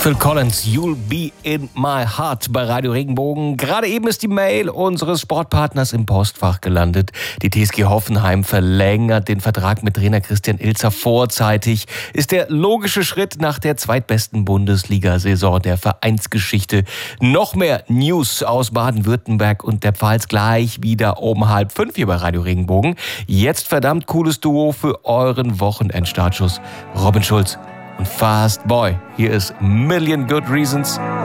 Phil Collins, You'll Be in My Heart bei Radio Regenbogen. Gerade eben ist die Mail unseres Sportpartners im Postfach gelandet. Die TSG Hoffenheim verlängert den Vertrag mit Trainer Christian Ilzer vorzeitig. Ist der logische Schritt nach der zweitbesten Bundesliga-Saison der Vereinsgeschichte. Noch mehr News aus Baden-Württemberg und der Pfalz gleich wieder um 4:30 hier bei Radio Regenbogen. Jetzt verdammt cooles Duo für euren Wochenendstartschuss. Robin Schulz und Fast Boy. Hier ist Million Good Reasons.